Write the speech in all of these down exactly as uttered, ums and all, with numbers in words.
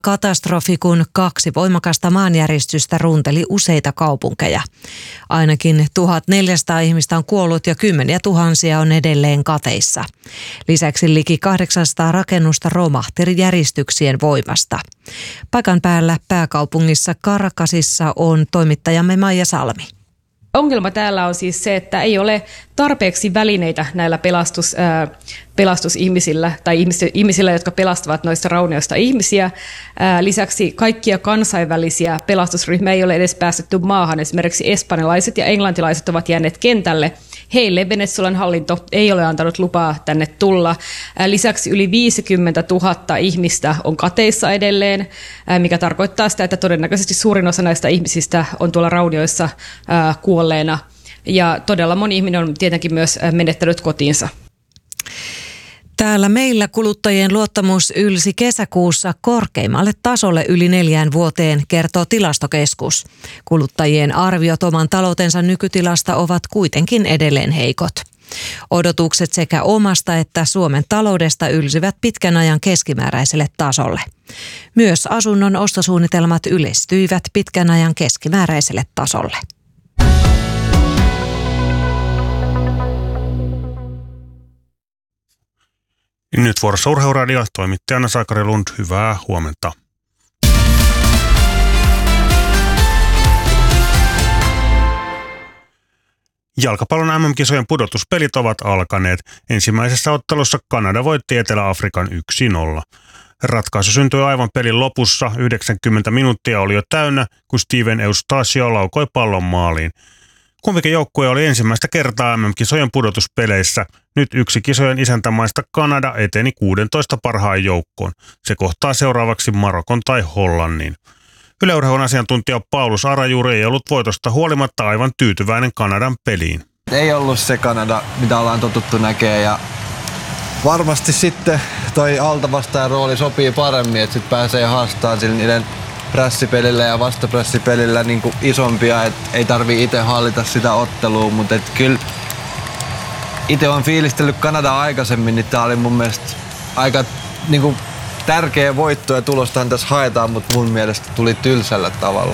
Katastrofi, kun kaksi voimakasta maanjäristystä runteli useita kaupunkeja. Ainakin tuhatneljäsataa ihmistä on kuollut ja kymmeniä tuhansia on edelleen kateissa. Lisäksi liki kahdeksansataa rakennusta romahti järistyksien voimasta. Paikan päällä pääkaupungissa Caracasissa on toimittajamme Maija Salmi. Ongelma täällä on siis se, että ei ole tarpeeksi välineitä näillä pelastus, ää, pelastusihmisillä tai ihmisillä, jotka pelastavat noista raunioista ihmisiä. Ää, lisäksi kaikkia kansainvälisiä pelastusryhmiä ei ole edes päästetty maahan. Esimerkiksi espanjalaiset ja englantilaiset ovat jääneet kentälle. Heille Venezuelan hallinto ei ole antanut lupaa tänne tulla. Ää, lisäksi yli viisikymmentätuhatta ihmistä on kateissa edelleen, ää, mikä tarkoittaa sitä, että todennäköisesti suurin osa näistä ihmisistä on tuolla raunioissa ää, kuolleena. Ja todella moni ihminen on tietenkin myös menettänyt kotiinsa. Täällä meillä kuluttajien luottamus ylsi kesäkuussa korkeimmalle tasolle yli neljään vuoteen, kertoo Tilastokeskus. Kuluttajien arviot oman taloutensa nykytilasta ovat kuitenkin edelleen heikot. Odotukset sekä omasta että Suomen taloudesta ylsivät pitkän ajan keskimääräiselle tasolle. Myös asunnon ostosuunnitelmat yleistyivät pitkän ajan keskimääräiselle tasolle. Nyt vuorossa Urheiluradio, toimittajana Sakari Lund, hyvää huomenta. Jalkapallon M M-kisojen pudotuspelit ovat alkaneet. Ensimmäisessä ottelussa Kanada voitti Etelä-Afrikan yksi nolla. Ratkaisu syntyi aivan pelin lopussa. yhdeksänkymmentä minuuttia oli jo täynnä, kun Steven Eustasio laukoi pallon maaliin. Kumpikin joukkue oli ensimmäistä kertaa M M-kisojen pudotuspeleissä. Nyt yksi kisojen isäntämaista Kanada eteni kuusitoista parhaan joukkoon. Se kohtaa seuraavaksi Marokon tai Hollannin. Yle Urheilun asiantuntija Paulus Arajuuri ei ollut voitosta huolimatta aivan tyytyväinen Kanadan peliin. Ei ollut se Kanada, mitä ollaan totuttu näkemään, ja varmasti sitten toi altavastaajan rooli sopii paremmin, että sit pääsee haastamaan sillä niiden prässipelillä ja vastaprässipelillä niin kuin isompia, et ei tarvii itse hallita sitä ottelua, mutta et kyllä itse olen fiilistellyt Kanadaa aikaisemmin, niin tää oli mun mielestä aika niin kuin tärkeä voitto ja tulostahan tässä haetaan, mutta mun mielestä tuli tylsällä tavalla.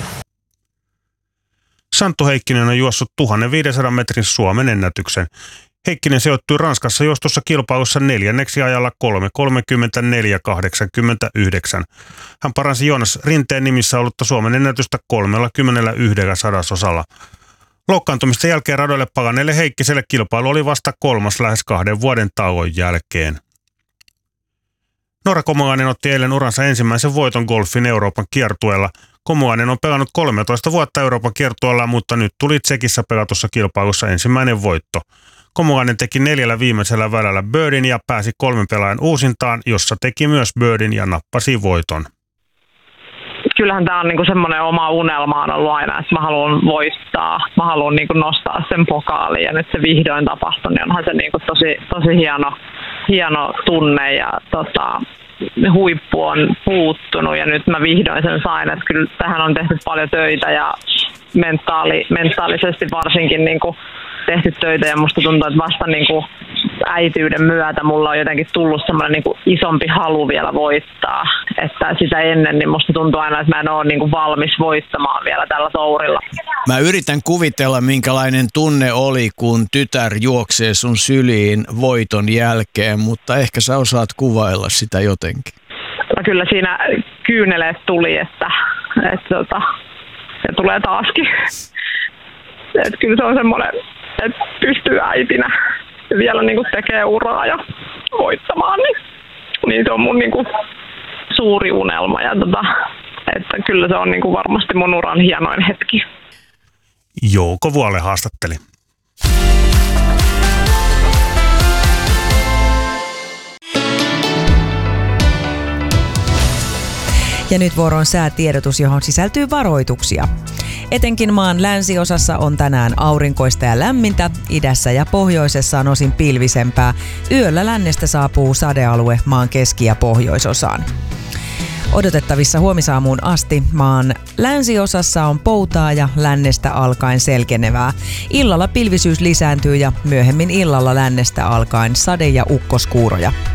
Santtu Heikkinen on juossut tuhatviisisataa metrin Suomen ennätyksen. Heikkinen sijoittui Ranskassa juostussa kilpailussa neljänneksi ajalla kolme kolmekymmentäneljä kahdeksankymmentäyhdeksän. Hän paransi Joonas Rinteen nimissä ollutta Suomen ennätystä kolmekymmentäyksi sadasosalla. Loukkaantumista jälkeen radoille palanneelle Heikkiselle kilpailu oli vasta kolmas lähes kahden vuoden tauon jälkeen. Nora Komoainen otti eilen uransa ensimmäisen voiton golfin Euroopan kiertueella. Komoainen on pelannut kolmetoista vuotta Euroopan kiertueella, mutta nyt tuli Tsekissä pelatussa kilpailussa ensimmäinen voitto. Komoainen teki neljällä viimeisellä välällä birdin ja pääsi kolmen pelaajan uusintaan, jossa teki myös birdin ja nappasi voiton. Kyllähän tämä on niinku semmoinen oma unelma on ollut aina, että mä haluan voittaa, mä haluan niinku nostaa sen pokaaliin ja nyt se vihdoin tapahtui, niin onhan se niinku tosi, tosi hieno, hieno tunne ja tota, huippu on puuttunut ja nyt mä vihdoin sen sain, että kyllä tähän on tehty paljon töitä ja mentaali, mentaalisesti varsinkin niinku tehty töitä ja musta tuntuu, että vasta niinku äitiyden myötä mulla on jotenkin tullut semmoinen niinku isompi halu vielä voittaa, että sitä ennen niin musta tuntuu aina, että mä en ole niinku valmis voittamaan vielä tällä tourilla. Mä yritän kuvitella, minkälainen tunne oli, kun tytär juoksee sun syliin voiton jälkeen, mutta ehkä sä osaat kuvailla sitä jotenkin. No kyllä siinä kyyneleet tuli, että, että tota, se tulee taaskin. Että kyllä se on semmoinen, että pystyy äitinä ja vielä niin kuin tekee uraa ja voittamaan, niin, niin se on mun niin kuin suuri unelma. Ja tota, että kyllä se on niin kuin varmasti mun uran hienoin hetki. Jouko Vuole haastatteli. Ja nyt vuoroon säätiedotus, johon sisältyy varoituksia. Etenkin maan länsiosassa on tänään aurinkoista ja lämmintä, idässä ja pohjoisessa on osin pilvisempää. Yöllä lännestä saapuu sadealue maan keski- ja pohjoisosaan. Odotettavissa huomisaamuun asti maan länsiosassa on poutaa ja lännestä alkaen selkenevää. Illalla pilvisyys lisääntyy ja myöhemmin illalla lännestä alkaen sade- ja ukkoskuuroja.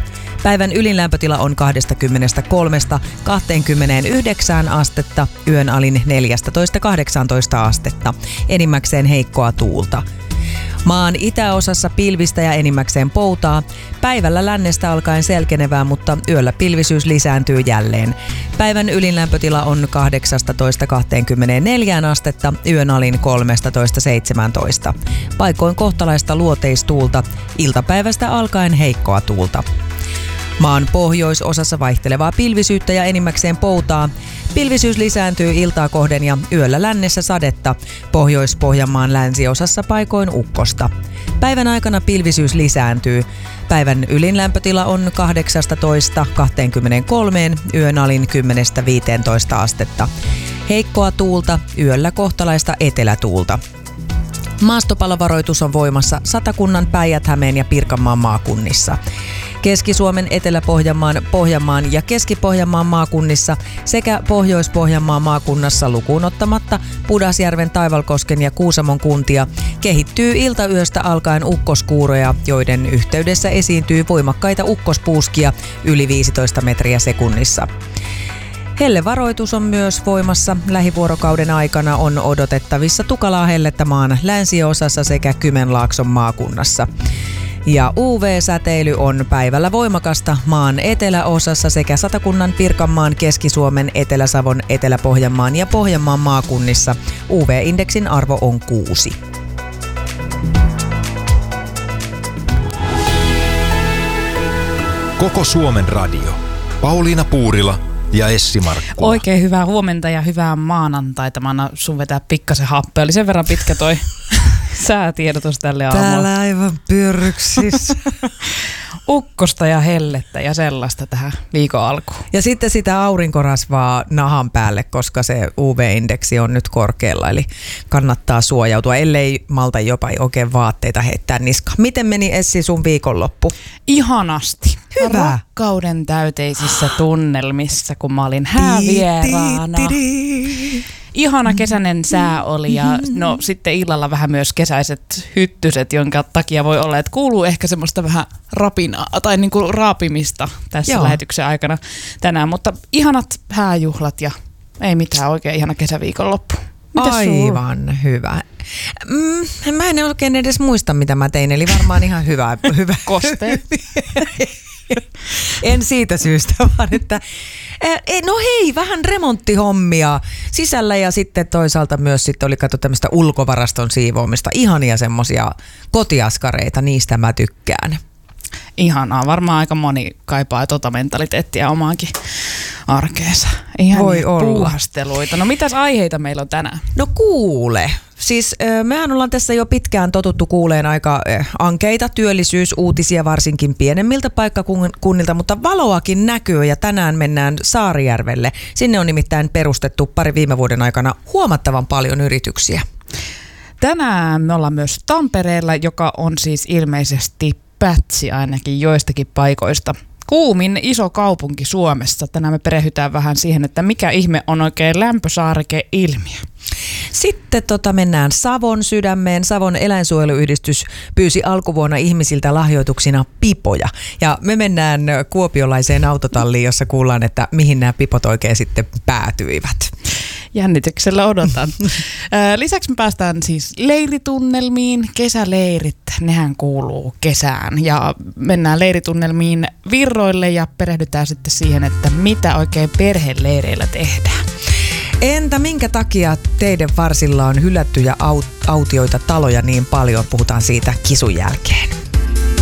Päivän ylin lämpötila on kaksikymmentäkolme kaksikymmentäyhdeksän astetta, yön alin neljätoista kahdeksantoista astetta, enimmäkseen heikkoa tuulta. Maan itäosassa pilvistä ja enimmäkseen poutaa. Päivällä lännestä alkaen selkenevää, mutta yöllä pilvisyys lisääntyy jälleen. Päivän ylin lämpötila on kahdeksantoista kaksikymmentäneljä astetta, yön alin kolmetoista seitsemäntoista. Paikoin kohtalaista luoteistuulta, iltapäivästä alkaen heikkoa tuulta. Maan pohjoisosassa vaihtelevaa pilvisyyttä ja enimmäkseen poutaa. Pilvisyys lisääntyy iltaa kohden ja yöllä lännessä sadetta. Pohjois-Pohjanmaan länsiosassa paikoin ukkosta. Päivän aikana pilvisyys lisääntyy. Päivän ylin lämpötila on kahdeksantoista kaksikymmentäkolme, yön alin kymmenen viisitoista astetta. Heikkoa tuulta, yöllä kohtalaista etelätuulta. Maastopalovaroitus on voimassa Satakunnan, Päijät-Hämeen ja Pirkanmaan maakunnissa. Keski-Suomen, Etelä-Pohjanmaan, Pohjanmaan ja Keski-Pohjanmaan maakunnissa sekä Pohjois-Pohjanmaan maakunnassa lukuun ottamatta Pudasjärven, Taivalkosken ja Kuusamon kuntia kehittyy iltayöstä alkaen ukkoskuuroja, joiden yhteydessä esiintyy voimakkaita ukkospuuskia yli viisitoista metriä sekunnissa. Hellevaroitus on myös voimassa. Lähivuorokauden aikana on odotettavissa tukalaa hellettä maan länsiosassa sekä Kymenlaakson maakunnassa. Ja U V-säteily on päivällä voimakasta maan eteläosassa sekä Satakunnan, Pirkanmaan, Keski-Suomen, Etelä-Savon, Etelä-Pohjanmaan ja Pohjanmaan maakunnissa. U V-indeksin arvo on kuusi. Koko Suomen radio. Pauliina Puurila ja Essi Markkula. Oikein hyvää huomenta ja hyvää maanantaita. Mä annan sun vetää pikkasen happea. Oli sen verran pitkä toi säätiedotus tälle aamulla. Täällä aivan pyörryksissä. Ukkosta ja hellettä ja sellaista tähän viikon alkuun. Ja sitten sitä aurinkorasvaa nahan päälle, koska se U V-indeksi on nyt korkealla, eli kannattaa suojautua, ellei malta jopa oikein vaatteita heittää niskaan. Miten meni Essi sun viikonloppu? Ihanasti. Hyvä. Rakkauden täyteisissä tunnelmissa, kun mä olin häävieraana. Ihana kesäinen sää oli ja no sitten illalla vähän myös kesäiset hyttyset, jonka takia voi olla, että kuuluu ehkä semmoista vähän rapinaa tai niinku raapimista tässä Joo. lähetyksen aikana tänään, mutta ihanat hääjuhlat ja ei mitään, oikein ihana kesäviikonloppu. Mitäs Aivan sulla? hyvä. Mm, mä en oikein edes muista, mitä mä tein, eli varmaan ihan hyvä. hyvä. Kosteet. En siitä syystä, vaan että no hei, vähän remonttihommia sisällä ja sitten toisaalta myös sitten oli katso tämmöistä ulkovaraston siivoamista. Ihania semmosia kotiaskareita, niistä mä tykkään. Ihanaa, varmaan aika moni kaipaa tota mentaliteettia omaankin arkeensa. Ihan Voi olla. Puuhasteluita. No mitäs aiheita meillä on tänään? No kuule. Siis mehän ollaan tässä jo pitkään totuttu kuuleen aika ankeita työllisyysuutisia varsinkin pienemmiltä paikkakunnilta, mutta valoakin näkyy ja tänään mennään Saarijärvelle. Sinne on nimittäin perustettu pari viime vuoden aikana huomattavan paljon yrityksiä. Tänään me ollaan myös Tampereella, joka on siis ilmeisesti pätsi ainakin joistakin paikoista. Kuumin iso kaupunki Suomessa. Tänään me perehdytään vähän siihen, että mikä ihme on oikein lämpösaareke-ilmiö. Sitten tota mennään Savon sydämeen. Savon eläinsuojeluyhdistys pyysi alkuvuonna ihmisiltä lahjoituksina pipoja. Ja me mennään kuopiolaiseen autotalliin, jossa kuullaan, että mihin nämä pipot oikein sitten päätyivät. Jännityksellä odotan. Lisäksi me päästään siis leiritunnelmiin. Kesäleirit, nehän kuuluu kesään. Ja mennään leiritunnelmiin Virroille ja perehdytään sitten siihen, että mitä oikein perheleireillä tehdään. Entä minkä takia teidän varsilla on hylättyjä aut- autioita taloja niin paljon? Puhutaan siitä kisun jälkeen.